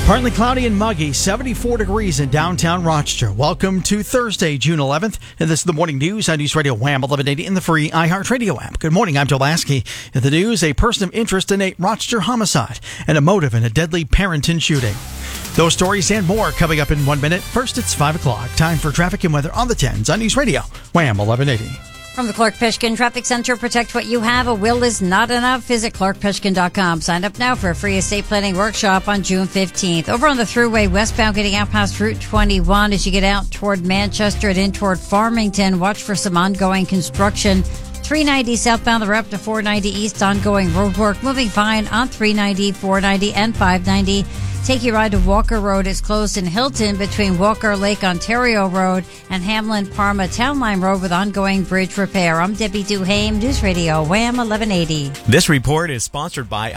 Partly cloudy and muggy, 74 degrees in downtown Rochester. Welcome to Thursday, June 11th, and this is the morning news on News Radio Wham 1180 in the free iHeartRadio app. Good morning, I'm Joe Lasky. In the news, a person of interest in a Rochester homicide and a motive in a deadly Parenton shooting. Those stories and more coming up in 1 minute. First, it's 5 o'clock. Time for traffic and weather on the 10s on News Radio Wham 1180. From the Clark Pishkin Traffic Center, protect what you have. A will is not enough. Visit clarkpishkin.com. Sign up now for a free estate planning workshop on June 15th. Over on the Thruway, westbound getting out past Route 21 as you get out toward Manchester and in toward Farmington. Watch for some ongoing construction. 390 southbound, the up to 490 east, ongoing road work. Moving fine on 390, 490, and 590. Take your ride to Walker Road is closed in Hilton between Walker Lake Ontario Road and Hamlin Parma Town Line Road with ongoing bridge repair. I'm Debbie Duhame, News Radio Wham 1180. This report is sponsored by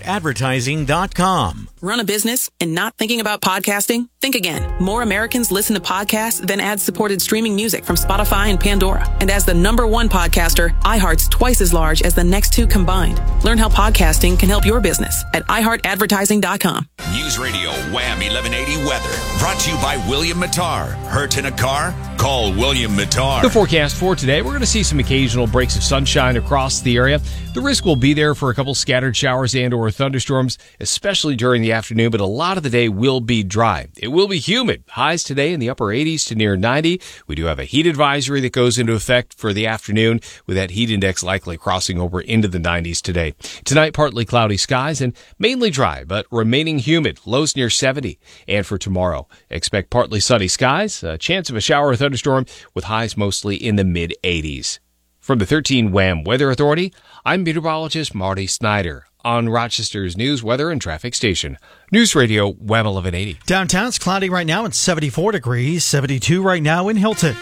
iHeartAdvertising.com. Run a business and not thinking about podcasting? Think again. More Americans listen to podcasts than ad-supported streaming music from Spotify and Pandora. And as the #1 podcaster, iHeart's twice as large as the next two combined. Learn how podcasting can help your business at iHeartAdvertising.com. News Radio Wham 1180 weather. Brought to you by William Mattar. Hurt in a car? Call William Mattar. The forecast for today, we're going to see some occasional breaks of sunshine across the area. The risk will be there for a couple scattered showers and or thunderstorms, especially during the afternoon, but a lot of the day will be dry. It will be humid. Highs today in the upper 80s to near 90. We do have a heat advisory that goes into effect for the afternoon, with that heat index likely crossing over into the 90s today. Tonight, partly cloudy skies and mainly dry, but remaining humid. Lows near 70. And for tomorrow, expect partly sunny skies, a chance of a shower or thunderstorm with highs mostly in the mid-80s. From the 13 Wham Weather Authority, I'm meteorologist Marty Snyder on Rochester's news, weather, and traffic station. News Radio Wham 1180. Downtown's cloudy right now. It's 74 degrees, 72 right now in Hilton.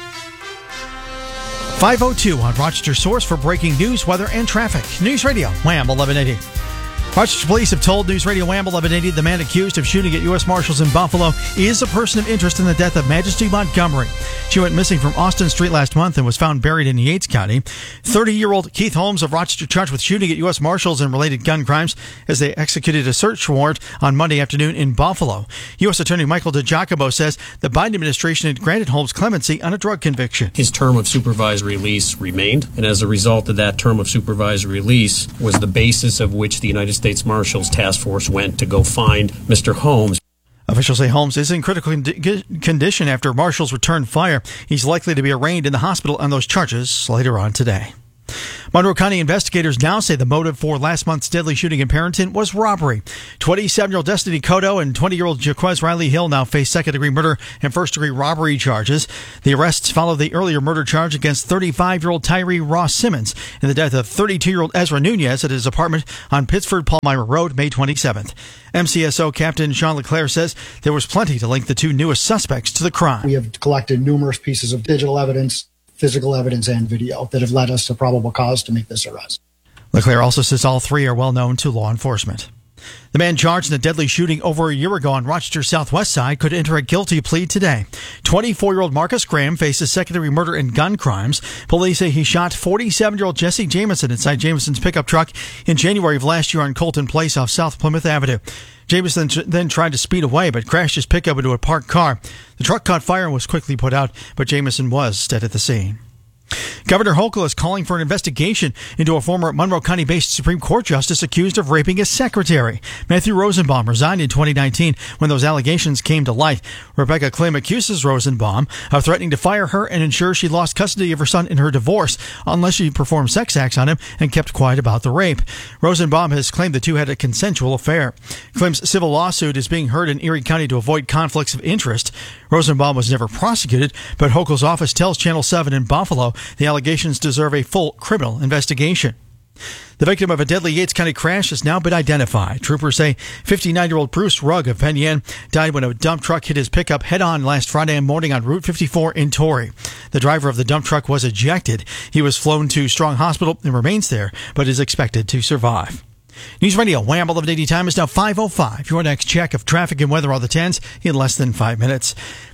5:02 on Rochester Source for breaking news, weather, and traffic. News Radio Wham 1180. Rochester police have told News Radio Wham 1180 the man accused of shooting at U.S. Marshals in Buffalo is a person of interest in the death of Majesty Montgomery. She went missing from Austin Street last month and was found buried in Yates County. 30-year-old Keith Holmes of Rochester charged with shooting at U.S. Marshals and related gun crimes as they executed a search warrant on Monday afternoon in Buffalo. U.S. Attorney Michael DiGiacomo says the Biden administration had granted Holmes clemency on a drug conviction. His term of supervised release remained, and as a result of that term of supervised release was the basis of which the United States Marshals Task Force went to go find Mr. Holmes. Officials say Holmes is in critical condition after marshals returned fire. He's likely to be arraigned in the hospital on those charges later on today. Monroe County investigators now say the motive for last month's deadly shooting in Parenton was robbery. 27-year-old Destiny Cotto and 20-year-old Jaquez Riley Hill now face second-degree murder and first-degree robbery charges. The arrests follow the earlier murder charge against 35-year-old Tyree Ross Simmons and the death of 32-year-old Ezra Nunez at his apartment on Pittsford-Palmyra Road, May 27th. MCSO Captain Sean LeClaire says there was plenty to link the two newest suspects to the crime. We have collected numerous pieces of digital evidence, physical evidence, and video that have led us to probable cause to make this arrest. LeClaire also says all three are well known to law enforcement. The man charged in a deadly shooting over a year ago on Rochester's southwest side could enter a guilty plea today. 24-year-old Marcus Graham faces second-degree murder and gun crimes. Police say he shot 47-year-old Jesse Jameson inside Jameson's pickup truck in January of last year on Colton Place off South Plymouth Avenue. Jameson then tried to speed away but crashed his pickup into a parked car. The truck caught fire and was quickly put out, but Jameson was dead at the scene. Governor Hochul is calling for an investigation into a former Monroe County-based Supreme Court justice accused of raping his secretary. Matthew Rosenbaum resigned in 2019 when those allegations came to light. Rebecca Klim accuses Rosenbaum of threatening to fire her and ensure she lost custody of her son in her divorce unless she performed sex acts on him and kept quiet about the rape. Rosenbaum has claimed the two had a consensual affair. Klim's civil lawsuit is being heard in Erie County to avoid conflicts of interest. Rosenbaum was never prosecuted, but Hochul's office tells Channel 7 in Buffalo the allegations deserve a full criminal investigation. The victim of a deadly Yates County crash has now been identified. Troopers say 59-year-old Bruce Rugg of Penn Yan died when a dump truck hit his pickup head-on last Friday morning on Route 54 in Torrey. The driver of the dump truck was ejected. He was flown to Strong Hospital and remains there, but is expected to survive. News Radio Wham 1180 time is now 5:05. Your next check of traffic and weather on the 10s in less than 5 minutes.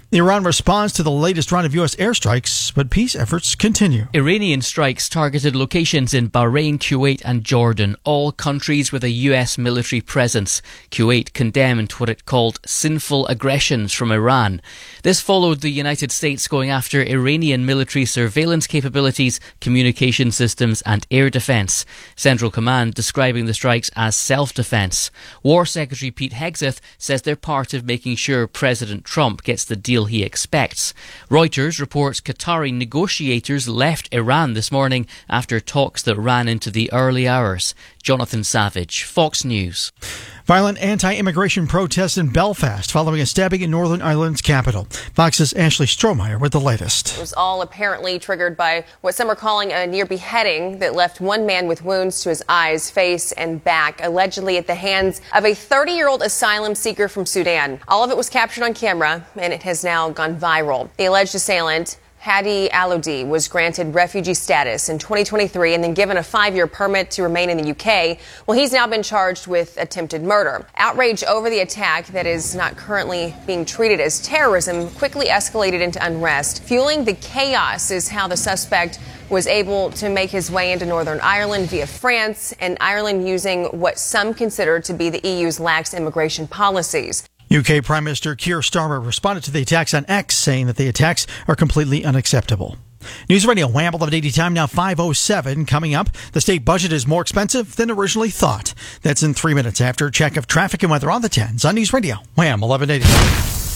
Iran responds to the latest round of U.S. airstrikes, but peace efforts continue. Iranian strikes targeted locations in Bahrain, Kuwait and Jordan, all countries with a U.S. military presence. Kuwait condemned what it called sinful aggressions from Iran. This followed the United States going after Iranian military surveillance capabilities, communication systems and air defence. Central Command describing the strikes as self-defence. War Secretary Pete Hegseth says they're part of making sure President Trump gets the deal he expects. Reuters reports Qatari negotiators left Iran this morning after talks that ran into the early hours. Jonathan Savage, Fox News. Violent anti-immigration protests in Belfast following a stabbing in Northern Ireland's capital. Fox's Ashley Strohmeyer with the latest. It was all apparently triggered by what some are calling a near beheading that left one man with wounds to his eyes, face and back, allegedly at the hands of a 30-year-old asylum seeker from Sudan. All of it was captured on camera, and it has now gone viral. The alleged assailant, Hadi Alodi, was granted refugee status in 2023 and then given a 5-year permit to remain in the UK. Well, he's now been charged with attempted murder. Outrage over the attack that is not currently being treated as terrorism quickly escalated into unrest. Fueling the chaos is how the suspect was able to make his way into Northern Ireland via France, and Ireland using what some consider to be the EU's lax immigration policies. UK Prime Minister Keir Starmer responded to the attacks on X, saying that the attacks are completely unacceptable. News Radio Wham 1180 time now 5:07. Coming up, the state budget is more expensive than originally thought. That's in 3 minutes after a check of traffic and weather on the 10s on News Radio Wham 1180.